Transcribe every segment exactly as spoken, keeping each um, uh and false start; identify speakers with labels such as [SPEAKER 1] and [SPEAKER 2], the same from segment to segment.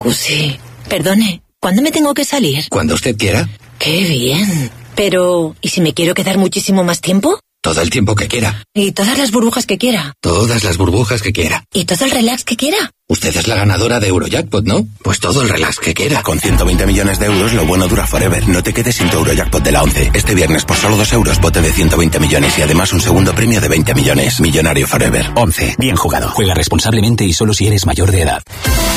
[SPEAKER 1] Uh, sí. Perdone, ¿cuándo me tengo que salir?
[SPEAKER 2] Cuando usted quiera.
[SPEAKER 1] ¡Qué bien! Pero, ¿y si me quiero quedar muchísimo más tiempo?
[SPEAKER 2] Todo el tiempo que quiera.
[SPEAKER 1] ¿Y todas las burbujas que quiera?
[SPEAKER 2] Todas las burbujas que quiera.
[SPEAKER 1] ¿Y todo el relax que quiera?
[SPEAKER 2] Usted es la ganadora de Eurojackpot, ¿no? Pues todo el relax que quiera.
[SPEAKER 3] Con ciento veinte millones de euros, lo bueno dura forever. No te quedes sin tu Eurojackpot de la once. Este viernes, por solo dos euros, bote de ciento veinte millones y además un segundo premio de veinte millones. Millonario forever.
[SPEAKER 4] once. Bien jugado. Juega responsablemente y solo si eres mayor de edad.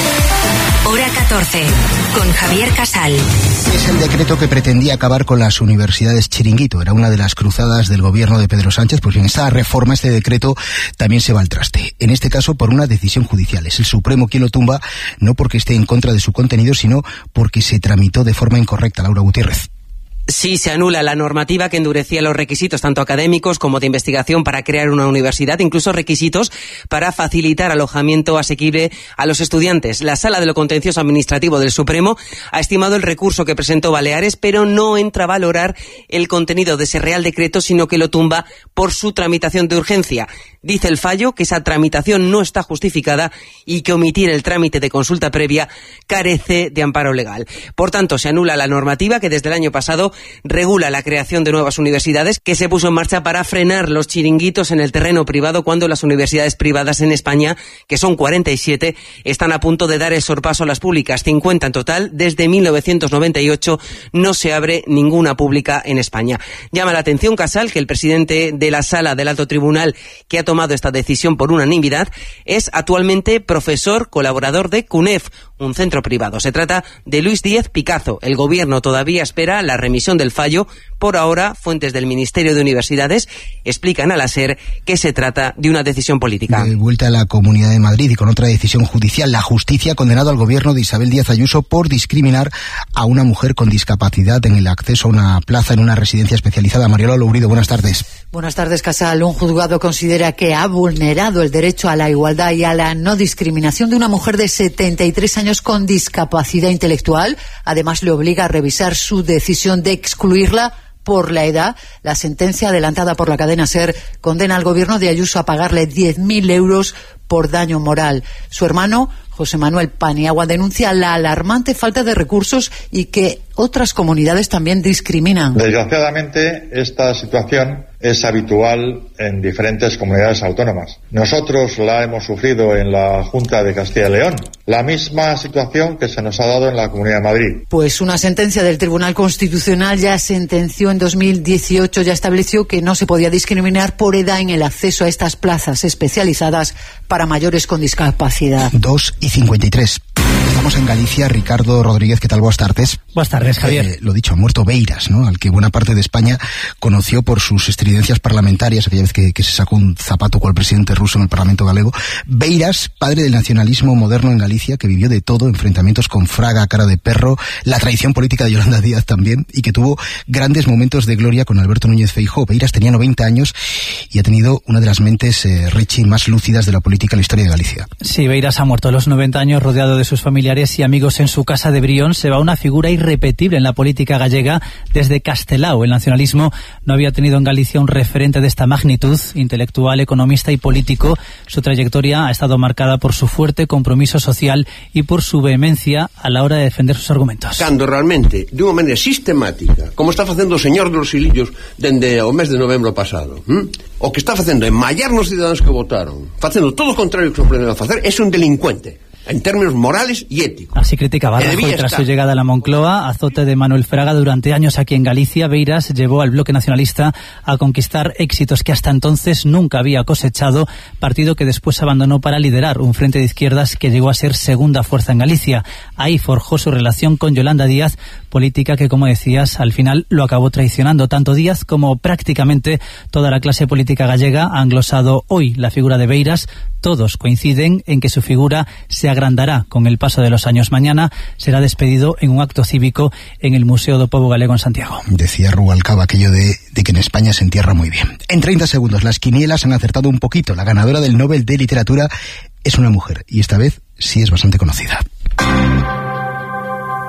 [SPEAKER 5] Hora catorce, con Javier Casal.
[SPEAKER 6] Es el decreto que pretendía acabar con las universidades chiringuito. Era una de las cruzadas del gobierno de Pedro Sánchez. Pues en esta reforma, este decreto, también se va al traste. En este caso, por una decisión judicial. Es el Supremo quien lo tumba, no porque esté en contra de su contenido, sino porque se tramitó de forma incorrecta. Laura Gutiérrez.
[SPEAKER 7] Sí, se anula la normativa que endurecía los requisitos tanto académicos como de investigación para crear una universidad, incluso requisitos para facilitar alojamiento asequible a los estudiantes. La Sala de lo Contencioso Administrativo del Supremo ha estimado el recurso que presentó Baleares, pero no entra a valorar el contenido de ese Real Decreto, sino que lo tumba por su tramitación de urgencia. Dice el fallo que esa tramitación no está justificada y que omitir el trámite de consulta previa carece de amparo legal. Por tanto, se anula la normativa que desde el año pasado regula la creación de nuevas universidades, que se puso en marcha para frenar los chiringuitos en el terreno privado cuando las universidades privadas en España, que son cuarenta y siete, están a punto de dar el sorpaso a las públicas, cincuenta en total. Desde mil novecientos noventa y ocho no se abre ninguna pública en España. Llama la atención, Casal, que el presidente de la Sala del Alto Tribunal que ha tomado esta decisión por unanimidad es actualmente profesor colaborador de CUNEF, un centro privado. Se trata de Luis Díez Picazo. El gobierno todavía espera la remisión del fallo. Por ahora, fuentes del Ministerio de Universidades explican a la SER que se trata de una decisión política.
[SPEAKER 6] De vuelta a la Comunidad de Madrid y con otra decisión judicial, la justicia ha condenado al gobierno de Isabel Díaz Ayuso por discriminar a una mujer con discapacidad en el acceso a una plaza en una residencia especializada. Mariola Lourido, buenas tardes.
[SPEAKER 8] Buenas tardes, Casal. Un juzgado considera que ha vulnerado el derecho a la igualdad y a la no discriminación de una mujer de setenta y tres años con discapacidad intelectual. Además, le obliga a revisar su decisión de excluirla por la edad. La sentencia adelantada por la cadena SER condena al gobierno de Ayuso a pagarle diez mil euros por daño moral. Su hermano, José Manuel Paniagua, denuncia la alarmante falta de recursos y que otras comunidades también discriminan.
[SPEAKER 9] Desgraciadamente, esta situación es habitual en diferentes comunidades autónomas. Nosotros la hemos sufrido en la Junta de Castilla y León, la misma situación que se nos ha dado en la Comunidad de Madrid.
[SPEAKER 8] Pues una sentencia del Tribunal Constitucional ya sentenció en dos mil dieciocho, ya estableció que no se podía discriminar por edad en el acceso a estas plazas especializadas para mayores con discapacidad.
[SPEAKER 6] dos y cincuenta y tres. Estamos en Galicia. Ricardo Rodríguez, ¿qué tal? Buenas tardes.
[SPEAKER 10] Buenas tardes, Javier.
[SPEAKER 6] Eh, lo dicho, ha muerto Beiras, ¿no? Al que buena parte de España conoció por sus estridencias parlamentarias, aquella vez que, que se sacó un zapato con el presidente ruso en el Parlamento galego. Beiras, padre del nacionalismo moderno en Galicia, que vivió de todo, enfrentamientos con Fraga, cara de perro, la traición política de Yolanda Díaz también, y que tuvo grandes momentos de gloria con Alberto Núñez Feijóo. Beiras tenía noventa años y ha tenido una de las mentes, eh, Richie, más lúcidas de la política en la historia de Galicia.
[SPEAKER 10] Sí, Beiras ha muerto a los noventa años, rodeado de sus familiares y amigos en su casa de Brión. Se va una figura irrepetible en la política gallega. Desde Castelao, el nacionalismo no había tenido en Galicia un referente de esta magnitud, intelectual, economista y político. Su trayectoria ha estado marcada por su fuerte compromiso social y por su vehemencia a la hora de defender sus argumentos.
[SPEAKER 11] Cando realmente, de unha maneira sistemática, como está facendo o señor dos Silillos dende o mes de novembro pasado, ¿m? o que está facendo é mallar nos cidadanos que votaron, facendo todo o contrario que se pretendeu facer, é un delincuente en términos morales y éticos.
[SPEAKER 10] Así criticaba Rajoy tras su llegada a la Moncloa, azote de Manuel Fraga durante años aquí en Galicia. Beiras llevó al bloque nacionalista a conquistar éxitos que hasta entonces nunca había cosechado, partido que después abandonó para liderar un frente de izquierdas que llegó a ser segunda fuerza en Galicia. Ahí forjó su relación con Yolanda Díaz, política que, como decías, al final lo acabó traicionando. Tanto Díaz como prácticamente toda la clase política gallega ha englosado hoy la figura de Beiras. Todos coinciden en que su figura se agrandará con el paso de los años. Mañana será despedido en un acto cívico en el Museo do Pobo Galego en Santiago.
[SPEAKER 6] Decía Rubalcaba aquello de, de que en España se entierra muy bien. En treinta segundos, las quinielas han acertado un poquito. La ganadora del Nobel de Literatura es una mujer y esta vez sí es bastante conocida.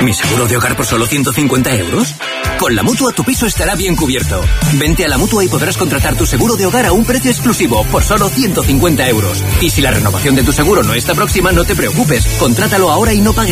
[SPEAKER 12] ¿Mi seguro de hogar por solo ciento cincuenta euros? Con la Mutua tu piso estará bien cubierto. Vente a la Mutua y podrás contratar tu seguro de hogar a un precio exclusivo por solo ciento cincuenta euros. Y si la renovación de tu seguro no está próxima, no te preocupes. Contrátalo ahora y no pagues